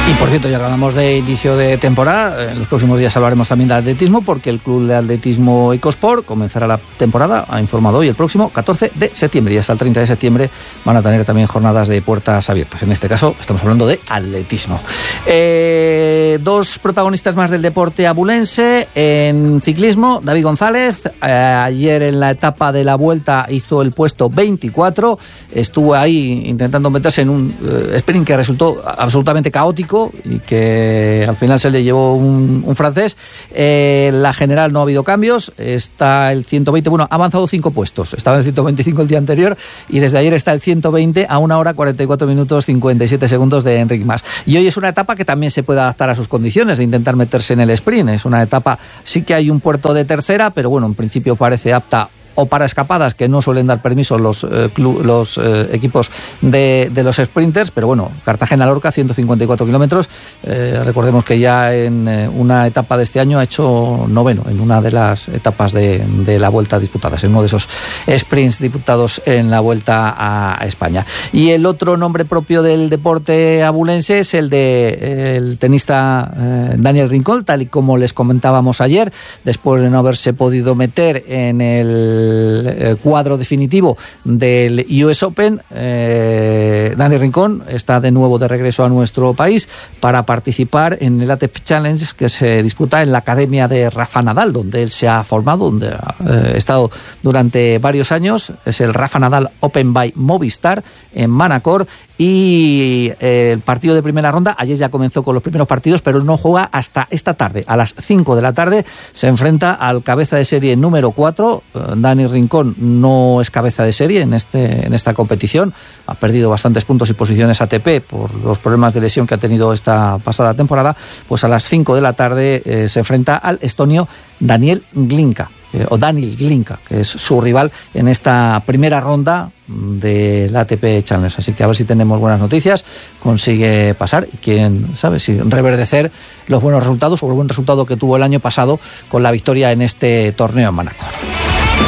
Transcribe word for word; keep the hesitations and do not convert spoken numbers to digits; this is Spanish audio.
Y por cierto, ya hablamos de inicio de temporada, en los próximos días hablaremos también de atletismo, porque el Club de Atletismo Ecosport comenzará la temporada, ha informado hoy, el próximo catorce de septiembre, y hasta el treinta de septiembre van a tener también jornadas de puertas abiertas. En este caso estamos hablando de atletismo. Eh, dos protagonistas más del deporte abulense. En ciclismo, David González, eh, ayer en la etapa de la Vuelta hizo el puesto veinticuatro, estuvo ahí intentando meterse en un eh, sprint que resultó absolutamente caótico y que al final se le llevó un, un francés. Eh, la general no ha habido cambios, está el ciento veinte, bueno, ha avanzado cinco puestos, estaba en el ciento veinticinco el día anterior y desde ayer está el ciento veinte a una hora cuarenta y cuatro minutos cincuenta y siete segundos de Enric Mas. Y hoy es una etapa que también se puede adaptar a sus condiciones de intentar meterse en el sprint. Es una etapa, sí que hay un puerto de tercera, pero bueno, en principio parece apta o para escapadas, que no suelen dar permiso los, eh, clu- los eh, equipos de, de los sprinters, pero bueno, Cartagena-Lorca, ciento cincuenta y cuatro kilómetros, eh, recordemos que ya en eh, una etapa de este año ha hecho noveno, en una de las etapas de, de la Vuelta disputadas, en uno de esos sprints disputados en la Vuelta a, a España. Y el otro nombre propio del deporte abulense es el de eh, el tenista eh, Daniel Rincón, tal y como les comentábamos ayer, después de no haberse podido meter en el el cuadro definitivo del U S Open. eh, Dani Rincón está de nuevo de regreso a nuestro país para participar en el A T P Challenge que se disputa en la academia de Rafa Nadal, donde él se ha formado, donde ha eh, estado durante varios años. Es el Rafa Nadal Open by Movistar en Manacor. Y eh, el partido de primera ronda, ayer ya comenzó con los primeros partidos, pero no juega hasta esta tarde. A las cinco de la tarde se enfrenta al cabeza de serie número cuatro. Eh, Dani Rincón no es cabeza de serie en, este, en esta competición. Ha perdido bastantes puntos y posiciones A T P por los problemas de lesión que ha tenido esta pasada temporada. Pues a las cinco de la tarde eh, se enfrenta al estonio Daniel Glinka. Eh, o Daniel Glinka, que es su rival en esta primera ronda del A T P Challenge. Así que a ver si tenemos buenas noticias, consigue pasar y quién sabe si reverdecer los buenos resultados o el buen resultado que tuvo el año pasado con la victoria en este torneo en Manacor.